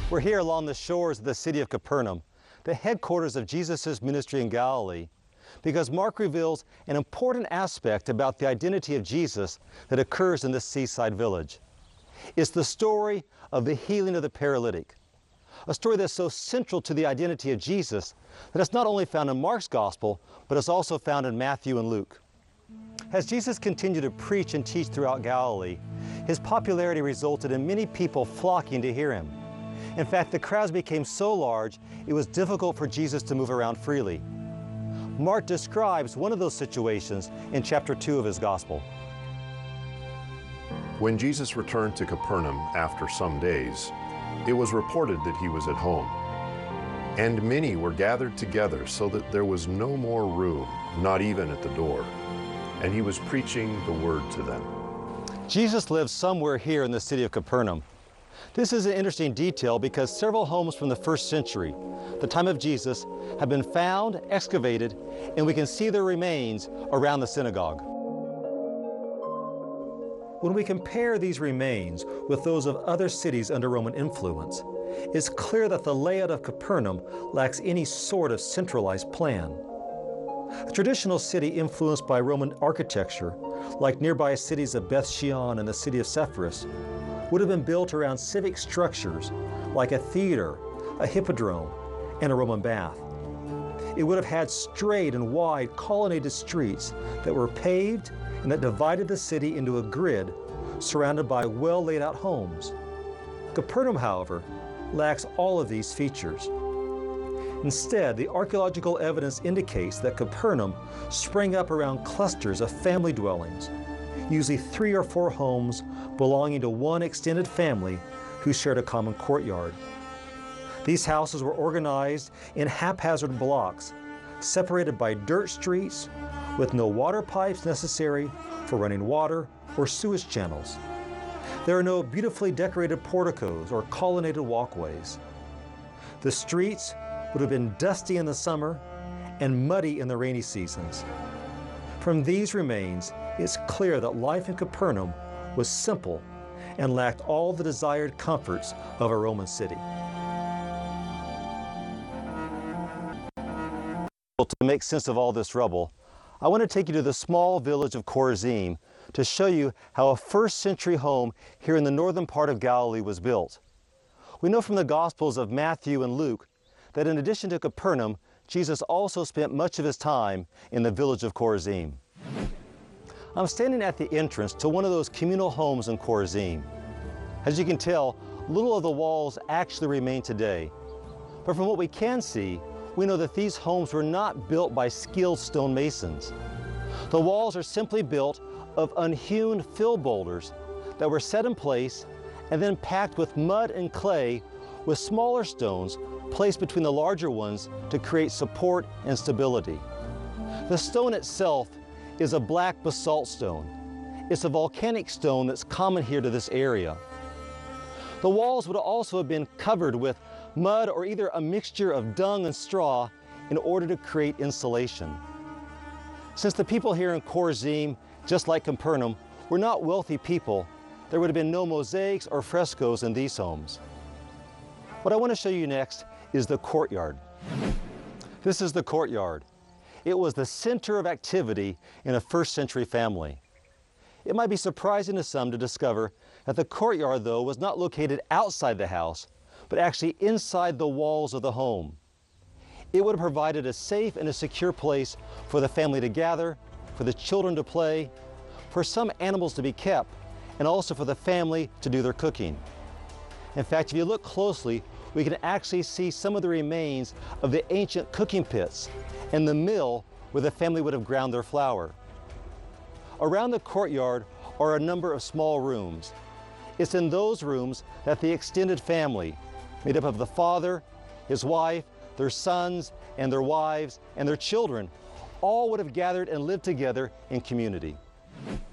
We're here along the shores of the city of Capernaum, the headquarters of Jesus' ministry in Galilee, because Mark reveals an important aspect about the identity of Jesus that occurs in this seaside village. It's the story of the healing of the paralytic, a story that's so central to the identity of Jesus that it's not only found in Mark's gospel, but it's also found in Matthew and Luke. As Jesus continued to preach and teach throughout Galilee, his popularity resulted in many people flocking to hear him. In fact, the crowds became so large, it was difficult for Jesus to move around freely. Mark describes one of those situations in chapter 2 of his gospel. When Jesus returned to Capernaum after some days, it was reported that he was at home. And many were gathered together so that there was no more room, not even at the door. And he was preaching the word to them. Jesus lived somewhere here in the city of Capernaum. This is an interesting detail because several homes from the first century, the time of Jesus, have been found, excavated, and we can see their remains around the synagogue. When we compare these remains with those of other cities under Roman influence, it's clear that the layout of Capernaum lacks any sort of centralized plan. A traditional city influenced by Roman architecture, like nearby cities of Beth Shean and the city of Sepphoris, would have been built around civic structures like a theater, a hippodrome, and a Roman bath. It would have had straight and wide colonnaded streets that were paved and that divided the city into a grid surrounded by well laid out homes. Capernaum, however, lacks all of these features. Instead, the archaeological evidence indicates that Capernaum sprang up around clusters of family dwellings, usually 3 or 4 homes belonging to one extended family who shared a common courtyard. These houses were organized in haphazard blocks, separated by dirt streets with no water pipes necessary for running water or sewage channels. There are no beautifully decorated porticos or colonnaded walkways. The streets would have been dusty in the summer and muddy in the rainy seasons. From these remains, it's clear that life in Capernaum was simple and lacked all the desired comforts of a Roman city. To make sense of all this rubble, I want to take you to the small village of Chorazim to show you how a first-century home here in the northern part of Galilee was built. We know from the Gospels of Matthew and Luke that in addition to Capernaum, Jesus also spent much of his time in the village of Chorazim. I'm standing at the entrance to one of those communal homes in Chorazim. As you can tell, little of the walls actually remain today. But from what we can see, we know that these homes were not built by skilled stonemasons. The walls are simply built of unhewn fill boulders that were set in place and then packed with mud and clay with smaller stones placed between the larger ones to create support and stability. The stone itself is a black basalt stone. It's a volcanic stone that's common here to this area. The walls would also have been covered with mud or either a mixture of dung and straw in order to create insulation. Since the people here in Chorazim, just like Capernaum, were not wealthy people, there would have been no mosaics or frescoes in these homes. What I want to show you next is the courtyard. This is the courtyard. It was the center of activity in a first-century family. It might be surprising to some to discover that the courtyard, though, was not located outside the house, but actually inside the walls of the home. It would have provided a safe and a secure place for the family to gather, for the children to play, for some animals to be kept, and also for the family to do their cooking. In fact, if you look closely, we can actually see some of the remains of the ancient cooking pits and the mill where the family would have ground their flour. Around the courtyard are a number of small rooms. It's in those rooms that the extended family, made up of the father, his wife, their sons, and their wives, and their children, all would have gathered and lived together in community.